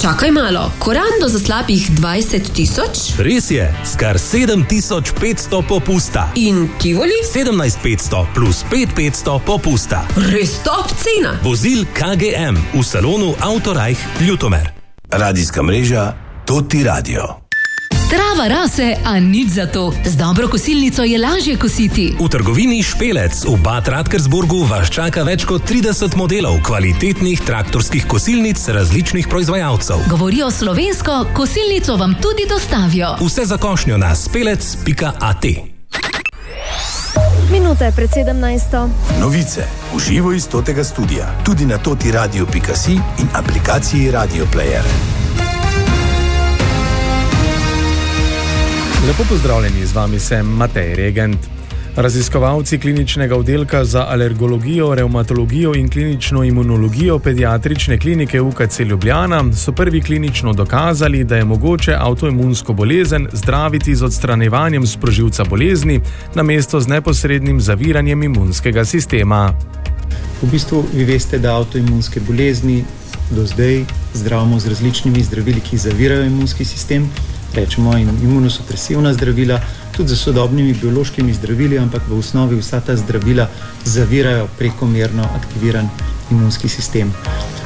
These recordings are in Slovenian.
Čakaj malo, korando za slabih 20.000? Res je, skar 7.500 popusta. In Tivoli? 17.500 plus 5.500 popusta. Res top cena. Vozil KGM v salonu Autorajh Ljutomer. Radijska mreža Toti Radio. Trava rase, a nič za to. Z dobro kosilnico je lažje kositi. V trgovini Špelec v Bad Radkersburgu vas čaka več kot 30 modelov kvalitetnih traktorskih kosilnic različnih proizvajalcev. Govorijo slovensko, kosilnico vam tudi dostavijo. Vse za košnjo na spelec.at. Minuta je pred 17. Novice v živo iz Totega studia, tudi na totiradio.si in aplikaciji Radio Player. Lepo pozdravljeni, z vami sem Matej Regent. Raziskovalci kliničnega oddelka za alergologijo, revmatologijo in klinično imunologijo pediatrične klinike UKC Ljubljana so prvi klinično dokazali, da je mogoče avtoimunsko bolezen zdraviti z odstranjevanjem sprožilca bolezni namesto z neposrednim zaviranjem imunskega sistema. V bistvu vi veste, da avtoimunske bolezni do zdaj zdravimo z različnimi zdravili, ki zavirajo imunski sistem, rečemo imunosupresivna zdravila, tudi z sodobnimi biološkimi zdravili, ampak v osnovi vsa ta zdravila zavirajo prekomerno aktiviran imunski sistem.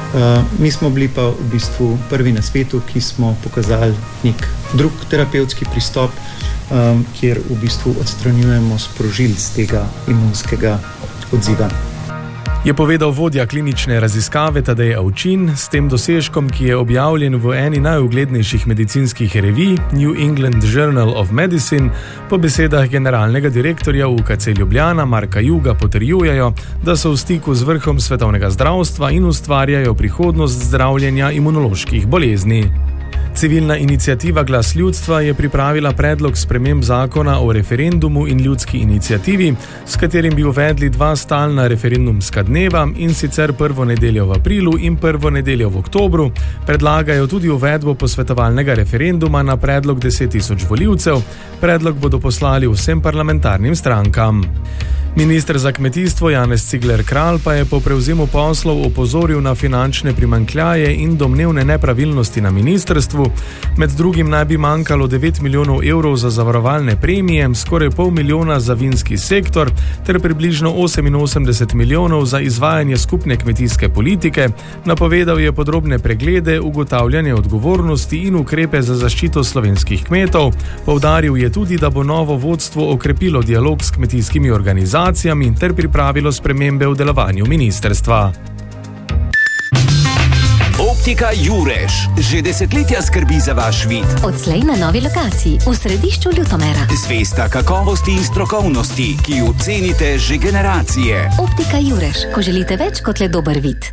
Mi smo bili pa v bistvu prvi na svetu, ki smo pokazali nek drug terapevtski pristop, kjer v bistvu odstranjujemo sprožilc tega imunskega odziva. Je povedal vodja klinične raziskave Tadej Avčin. S tem dosežkom, ki je objavljen v eni najuglednejših medicinskih revij, New England Journal of Medicine, po besedah generalnega direktorja UKC Ljubljana Marka Juga potrjujejo, da so v stiku z vrhom svetovnega zdravstva in ustvarjajo prihodnost zdravljenja imunoloških bolezni. Civilna iniciativa Glas ljudstva je pripravila predlog sprememb zakona o referendumu in ljudski iniciativi, s katerim bi uvedli 2 stalna referendumska dneva, in sicer prvo nedeljo v aprilu in prvo nedeljo v oktobru. Predlagajo tudi uvedbo posvetovalnega referenduma na predlog 10.000 volivcev. Predlog bodo poslali vsem parlamentarnim strankam. Minister za kmetijstvo Janez Cigler Kralj pa je po prevzemu poslov opozoril na finančne primanjkljaje in domnevne nepravilnosti na ministrstvu. Med drugim naj bi manjkalo 9 milijonov evrov za zavarovalne premije, skoraj pol milijona za vinski sektor ter približno 88 milijonov za izvajanje skupne kmetijske politike. Napovedal je podrobne preglede, ugotavljanje odgovornosti in ukrepe za zaščito slovenskih kmetov. Poudaril je tudi, da bo novo vodstvo okrepilo dialog s kmetijskimi organizacijami ter pripravilo spremembe v delovanju ministrstva. Optika Jurež že desetletja skrbi za vaš vid. Odslej na novi lokaciji v središču Ljutomera. Zvesta kakovosti in strokovnosti, ki jo cenite že generacije. Optika Jurež, ko želite več kot le dober vid.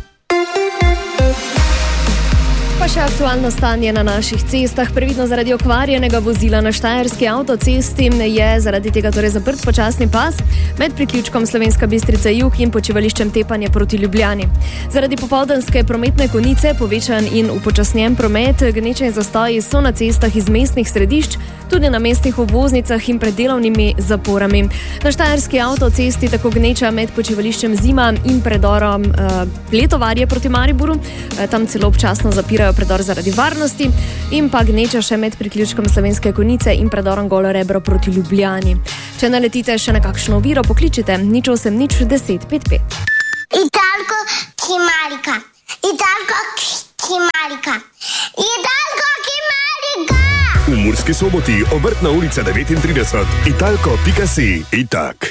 Pa še aktualno stanje na naših cestah. Previdno zaradi okvarjenega vozila na Štajerski avtocesti je zaradi tega torej zaprt počasni pas med priključkom Slovenska Bistrica jug in počivališčem Tepanje proti Ljubljani. Zaradi popoldanske prometne konice povečan in upočasnjen promet, gneče in zastoji so na cestah iz mestnih središč, tudi na mestnih obvoznicah in pred delovnimi zaporami. Na Štajerski avtocesti tako gneča med počivališčem Zima in predorom Letovarje proti Mariboru. Tam celo občasno zapirajo predor zaradi varnosti, in pa gneča še med priključkom Slovenske Konice in predorom Golo Rebro proti Ljubljani. Če naletite še na kakšno oviro, pokličite 0800 10 55. Italko Kimarika. Italko Kimarika. Italko Kimarika. V Murski Soboti, Obrtna ulica 39, italko.si. Itak.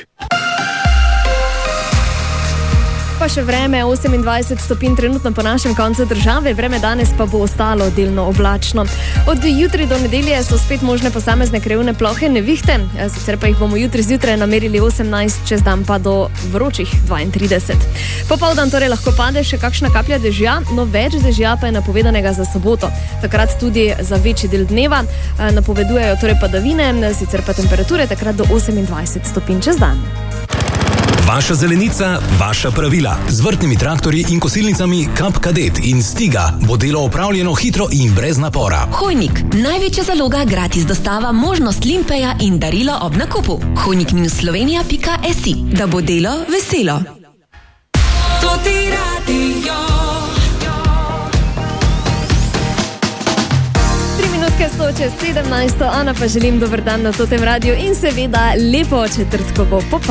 Pa še vreme, 28 stopinj trenutno po našem koncu države, vreme danes pa bo ostalo delno oblačno. Od jutri do nedelje so spet možne posamezne krajevne plohe nevihte, sicer pa jih bomo jutri zjutraj namerili 18, čez dan pa do vročih 32. Popoldan torej lahko pade še kakšna kaplja dežja, no več dežja pa je napovedanega za soboto. Takrat tudi za večji del dneva napovedujejo torej padavine, sicer pa temperature takrat do 28 stopinj čez dan. Vaša zelenica, vaša pravila. Z vrtnimi traktorji in kosilnicami Kap Kadet in Stiga bo delo opravljeno hitro in brez napora. Hojnik, največja zaloga, gratis dostava, možnost limpeja in darilo ob nakupu. Hojnik-slovenija.si, da bo delo veselo. Toti Radio. 6 čez 17, Ana pa želim dober dan na Totem Radiu in seveda lepo četrtkovo popoldne.